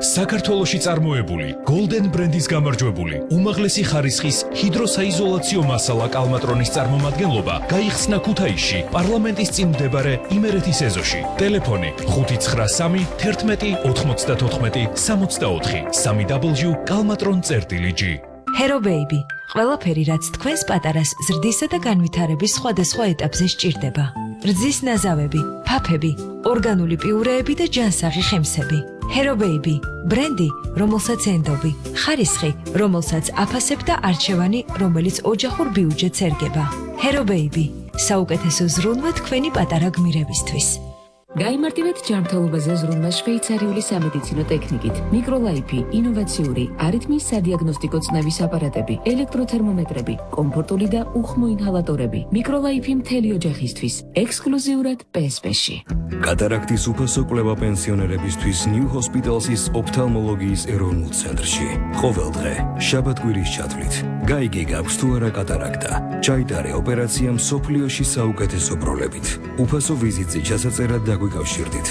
საქართველოში წარმოებული Golden ბრენდის გამარჯვებული უმაღლესი ხარისხის ჰიდროსაიზოლაციო მასალა კალმატრონის წარმომადგენლობა გაიხსნა ქუთაისში პარლამენტის წინ მდებარე იმერეთის ეზოში. ტელეფონი 593 11 94 64 www.kalmatron.gr Hero Baby, ყველაფერი რაც თქვენს პატარას ზრდისა და განვითარების სხვადასხვა ეტაპზე სჭირდება. რძის ნაზავები, ფაფები, ორგანული პიურეები და ჯანსაღი ხემსები. Hero Baby, ბრენდი, რომელსაც ენდობი, ხარისხი, რომელსაც აფასებ და არჩევანი, რომელიც ოჯახურ ბიუჯეტს ერგება. Hero Baby, საუკეთესო ზრუნვა თქვენი პატარა გმირებისთვის. გაიმარტივეთ ჯანმრთელობაზე ზრუნვა შვეიცარიული სამედიცინო ტექნიკით. მიკროლაიფი, ინოვაციური, არითმიის სადიაგნოსტიკო წნევის აპარატები, ელექტროთერმომეტრები, კომფორტული და უხმო ინჰალატორები. მიკროლაიფი მთელი ოჯახისთვის, ექსკლუზიურად PSP-ში. კატარაქტის უფასო კვლევა პენსიონერებისთვის New Hospital's ოფთალმოლოგიის ეროვნულ ცენტრში. ყოველ დღე, შაბათ-კვირის ჩათვლით. გაიგე გაქვს თუ არა კატარაქტა. ჩაიტარე ოპერაცია მსოფლიოში საუკეთესო პროლებით. უფასო ვიზიტზე ჩასაწერად დაგვიკავშირდით.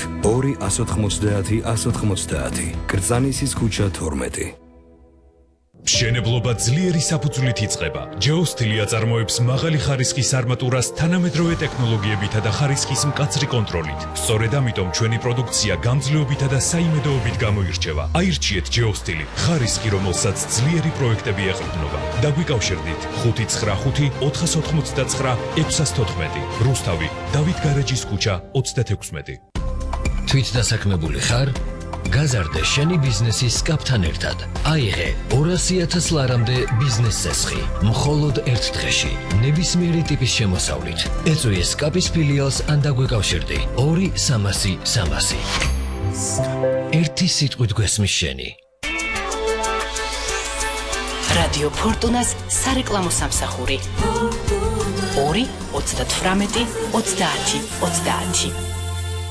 2-190-190. კრწანისის ქუჩა 12. მშენებლობა ძლიერი საფუძვლით იწყება. Geostili აწარმოებს მაღალი ხარისხის არმატურას თანამედროვე ტექნოლოგიებითა და ხარისხის მკაცრი კონტროლით. სწორედ ამიტომ ჩვენი პროდუქცია გამძლეობითა და საიმედოობით გამოირჩევა. აირჩიეთ Geostili, ხარისხი, რომელსაც ძლიერი პროექტები ეყრდნობა. დაგვიკავშირდით 595 499 614. რუსთავი, დავით გარეჯის ქუჩა 36. თვითდასაქმებული ხარ? გაზარდე შენი ბიზნესის კაპთან ერთად. აიღე 200,000 ლარამდე ბიზნეს წესხი. მხოლოდ ერთ დღეში. ნებისმიერი ტიპის შემოსავლით. ეწვიე კაპის ფილიალს ან დაგვიკავშირდი 2-300-300. ერთი სიტყვით გვესმის შენი. რადიო ფორტუნას სარეკლამო სამსახური. 2-38-30-30.